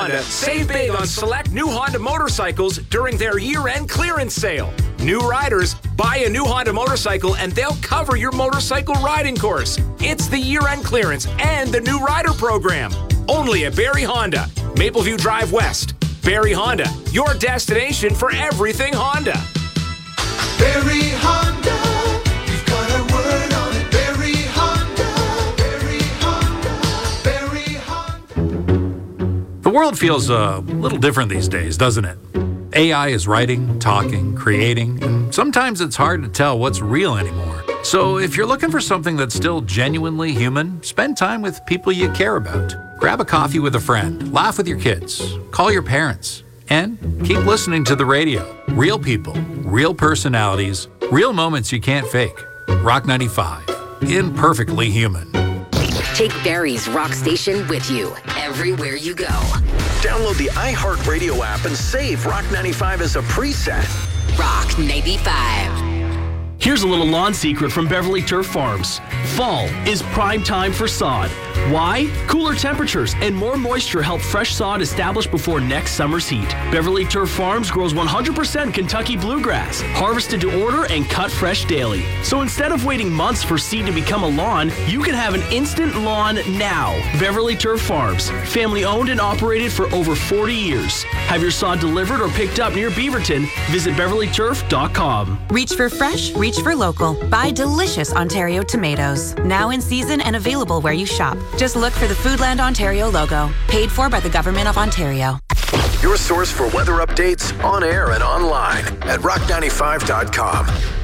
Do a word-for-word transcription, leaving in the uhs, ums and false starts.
Honda, save big on select new Honda motorcycles during their year-end clearance sale. New riders, buy a new Honda motorcycle and they'll cover your motorcycle riding course. It's the year-end clearance and the new rider program. Only at Barrie Honda, Mapleview Drive West. Barrie Honda, your destination for everything Honda. Barrie Honda, you've got a word on it. Barrie Honda, Barrie Honda, Barrie Honda. The world feels a little different these days, doesn't it? A I is writing, talking, creating, and sometimes it's hard to tell what's real anymore. So if you're looking for something that's still genuinely human, spend time with people you care about. Grab a coffee with a friend, laugh with your kids, call your parents, and keep listening to the radio. Real people, real personalities, real moments you can't fake. Rock ninety-five, imperfectly human. Take Barrie's Rock Station with you everywhere you go. Download the iHeartRadio app and save Rock ninety-five as a preset. Rock ninety-five. Here's a little lawn secret from Beverly Turf Farms. Fall is prime time for sod. Why? Cooler temperatures and more moisture help fresh sod establish before next summer's heat. Beverly Turf Farms grows one hundred percent Kentucky bluegrass, harvested to order and cut fresh daily. So instead of waiting months for seed to become a lawn, you can have an instant lawn now. Beverly Turf Farms, family owned and operated for over forty years. Have your sod delivered or picked up near Beaverton? Visit beverly turf dot com. Reach for fresh, reach for local. Buy delicious Ontario tomatoes. Now in season and available where you shop. Just look for the Foodland Ontario logo. Paid for by the Government of Ontario. Your source for weather updates on air and online at rock ninety-five dot com.